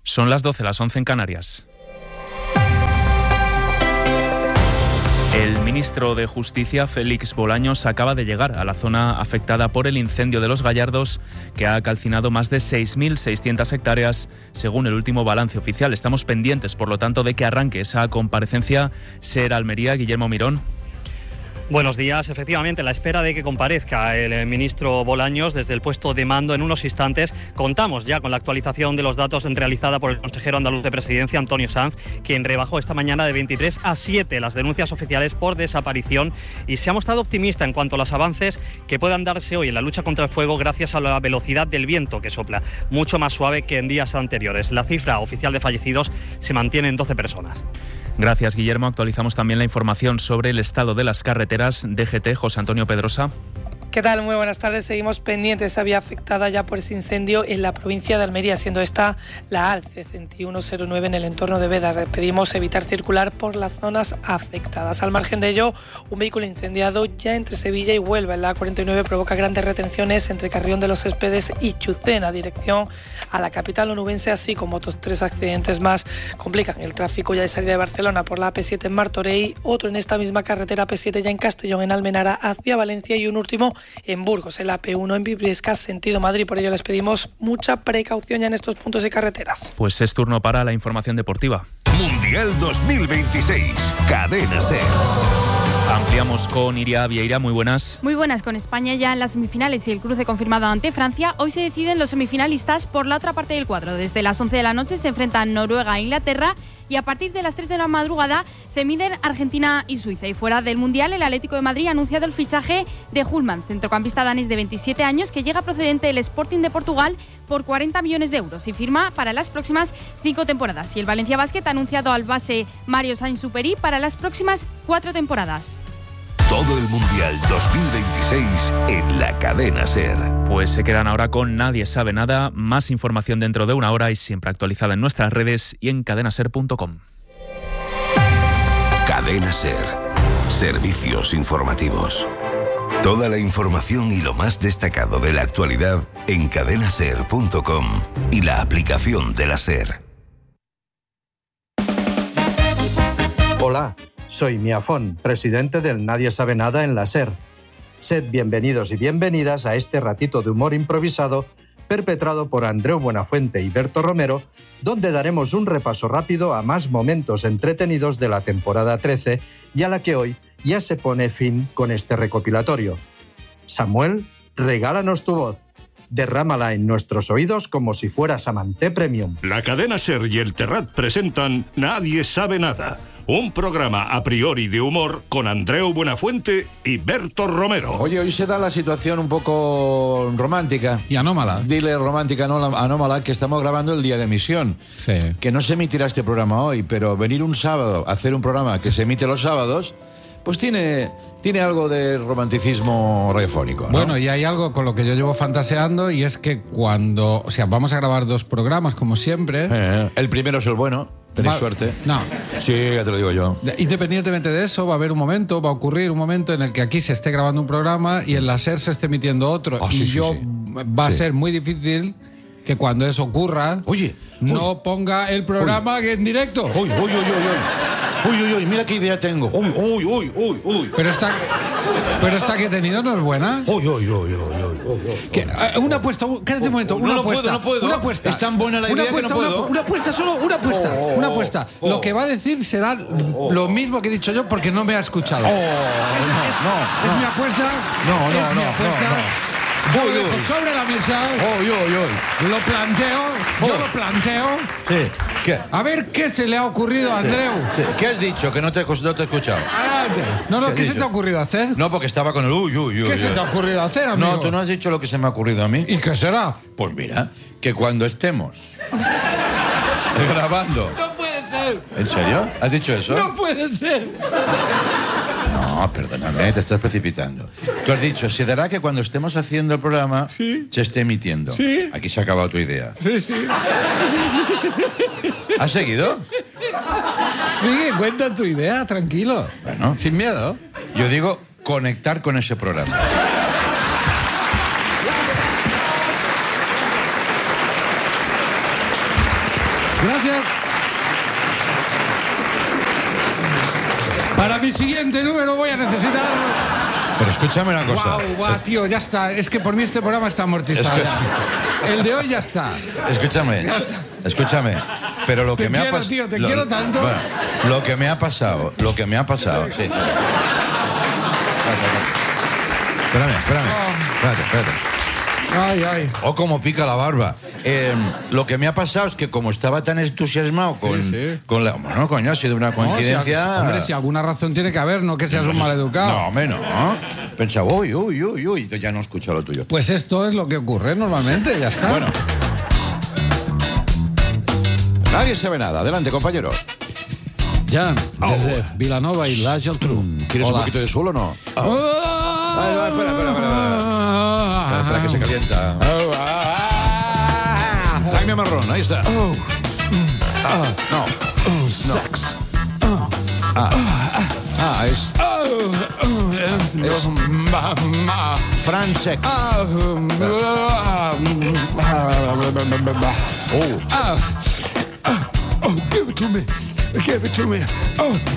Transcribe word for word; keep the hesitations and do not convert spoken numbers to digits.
Son las doce, las once en Canarias. El ministro de Justicia, Félix Bolaños, acaba de llegar a la zona afectada por el incendio de Los Gallardos, que ha calcinado más de seis mil seiscientas hectáreas, según el último balance oficial. Estamos pendientes, por lo tanto, de que arranque esa comparecencia. SER Almería, Guillermo Mirón. Buenos días. Efectivamente, a la espera de que comparezca el ministro Bolaños desde el puesto de mando en unos instantes, contamos ya con la actualización de los datos realizada por el consejero andaluz de Presidencia, Antonio Sanz, quien rebajó esta mañana de veintitrés a siete las denuncias oficiales por desaparición y se ha mostrado optimista en cuanto a los avances que puedan darse hoy en la lucha contra el fuego gracias a la velocidad del viento que sopla, mucho más suave que en días anteriores. La cifra oficial de fallecidos se mantiene en doce personas. Gracias, Guillermo. Actualizamos también la información sobre el estado de las carreteras. D G T, José Antonio Pedrosa. ¿Qué tal? Muy buenas tardes. Seguimos pendientes de esta vía afectada ya por ese incendio en la provincia de Almería, siendo esta la A L C veintiuno cero nueve en el entorno de Beda. Pedimos evitar circular por las zonas afectadas. Al margen de ello, un vehículo incendiado ya entre Sevilla y Huelva en la A cuarenta y nueve provoca grandes retenciones entre Carrión de los Céspedes y Chucena, dirección a la capital onubense, así como otros tres accidentes más complican el tráfico ya de salida de Barcelona por la A P siete en Martorell, otro en esta misma carretera A P siete ya en Castellón, en Almenara, hacia Valencia, y un último en Burgos, el A P uno en Vibriescas, sentido Madrid. Por ello les pedimos mucha precaución ya en estos puntos y carreteras. Pues es turno para la información deportiva. Mundial dos mil veintiséis, Cadena SER. Ampliamos con Iria Vieira, muy buenas. Muy buenas, con España ya en las semifinales y el cruce confirmado ante Francia. Hoy se deciden los semifinalistas por la otra parte del cuadro. Desde las once de la noche se enfrentan Noruega e Inglaterra y a partir de las tres de la madrugada se miden Argentina y Suiza. Y fuera del Mundial, el Atlético de Madrid ha anunciado el fichaje de Hulman, centrocampista danés de veintisiete años que llega procedente del Sporting de Portugal por cuarenta millones de euros y firma para las próximas cinco temporadas. Y el Valencia Basket ha anunciado al base Mario Sainz-Superi para las próximas cuatro temporadas. Todo el Mundial dos mil veintiséis en la Cadena SER. Pues se quedan ahora con Nadie Sabe Nada. Más información dentro de una hora y siempre actualizada en nuestras redes y en cadena ser punto com. Cadena SER. Servicios informativos. Toda la información y lo más destacado de la actualidad en cadena ser punto com y la aplicación de la SER. Hola, soy Miafón, presidente del Nadie Sabe Nada en la SER. Sed bienvenidos y bienvenidas a este ratito de humor improvisado perpetrado por Andreu Buenafuente y Berto Romero, donde daremos un repaso rápido a más momentos entretenidos de la temporada trece y a la que hoy ya se pone fin con este recopilatorio. Samuel, regálanos tu voz. Derrámala en nuestros oídos como si fuera Samanté Premium. La Cadena SER y el Terrat presentan Nadie Sabe Nada, un programa a priori de humor con Andreu Buenafuente y Berto Romero. Oye, hoy se da la situación un poco romántica. Y anómala. Dile romántica, anómala, que estamos grabando el día de emisión. Sí. Que no se emitirá este programa hoy, pero venir un sábado a hacer un programa que se emite los sábados, pues tiene, tiene algo de romanticismo radiofónico, ¿no? Bueno, y hay algo con lo que yo llevo fantaseando, y es que cuando... O sea, vamos a grabar dos programas, como siempre. Eh, el primero es el bueno. Tenéis Va, suerte. No. Sí, ya te lo digo yo. Independientemente de eso, va a haber un momento, va a ocurrir un momento en el que aquí se esté grabando un programa y en la SER se esté emitiendo otro. Oh, sí, y sí, yo sí. va a Sí. ser muy difícil que cuando eso ocurra, Oye, no uy. ponga el programa en directo. Uy, uy, uy, uy, uy. Uy, uy, uy, mira qué idea tengo. Uy, uy, uy, uy, uy. Pero esta, pero esta que he tenido no es buena. Uy, uy, uy, uy, uy, uy. Que, eh, una apuesta, un- quédate un momento, No, una no apuesta. puedo, no puedo. Una apuesta. Es tan buena la Una idea que apuesta, no puedo. Una, una apuesta, solo una apuesta. Oh, una apuesta. oh. Lo que va a decir será lo mismo que he dicho yo porque no me ha escuchado. Oh, es, no, es- no, es no. mi apuesta. No, no, es mi no, apuesta. no, no. Yo Uy, lo dejo uy. sobre la mesa. Uy, uy, uy. Lo planteo. Yo Oh. lo planteo. Sí. ¿Qué? A ver qué se le ha ocurrido a Andreu. Sí. ¿Qué has dicho? Que no te, no te he escuchado. No, no, ¿Qué ¿qué, has se dicho? te ha ocurrido hacer? No, porque estaba con el uy, uy, uy. ¿Qué se uy. te ha ocurrido hacer, amigo? No, tú no has dicho lo que se me ha ocurrido a mí. ¿Y qué será? Pues mira, que cuando estemos grabando... No puede ser. ¿En serio? ¿Has dicho eso? No puede ser. No, perdóname, te estás precipitando. Tú has dicho, se dará que cuando estemos haciendo el programa Sí. se esté emitiendo. Sí. Aquí se ha acabado tu idea. Sí, sí. ¿Has seguido? Sigue, cuenta tu idea, tranquilo. Bueno. Sin miedo. Yo digo conectar con ese programa. Gracias. Para mi siguiente número voy a necesitar... Pero escúchame una cosa. Guau, guau, tío, ya está. Es que por mí este programa está amortizado. Es que... El de hoy ya está. Escúchame, Ya está. escúchame. Pero lo Te que me quiero, ha pasado... tío, te quiero tanto. Bueno, lo que me ha pasado, lo que me ha pasado, sí. Espérame, espérame. Espérate, espérate. Ay, ay. Oh, como pica la barba. Eh, lo que me ha pasado es que como estaba tan entusiasmado con, Sí, sí. con la... Bueno, coño, ha sido una coincidencia... No, si, hombre, si alguna razón tiene que haber, no que seas un maleducado. No, hombre, no. Pensaba, uy, uy, uy, uy, entonces ya no escucho lo tuyo. Pues esto es lo que ocurre normalmente, ya está. Bueno. Nadie sabe nada. Adelante, compañero. Ya, desde Vilanova y la Geltrú. ¿Quieres Hola. un poquito de suelo o no? Ah. Ah, Ay, va, espera, espera, espera, espera. Espera, que se calienta. Jaime Marrón, ahí está. Ah, no. Sex. Ah, ah es Fran Sex. Oh. Oh, give it to me. Give it to me. Oh,